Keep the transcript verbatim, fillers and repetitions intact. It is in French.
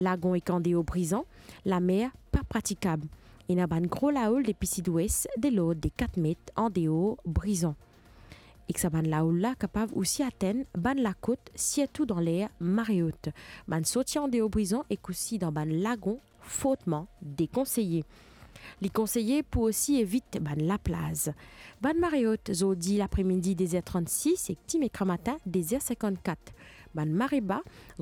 lagon et candéo brisant, la mer pas praticable. Et dans ban gros laoul depuis sud-ouest, de l'eau de quatre mètres en déo brisant. Et que ça ban laoul là capable aussi atteindre ban la côte, surtout dans l'air marée haute. Ban sauti en déo brisant et qu'aussi dans ban lagon fautement déconseillé. Les conseillers pour aussi éviter ban la plage. Ban marée haute, zodi l'après-midi des heures trente-six et petit matin des heures cinquante-quatre. Ban marée bas,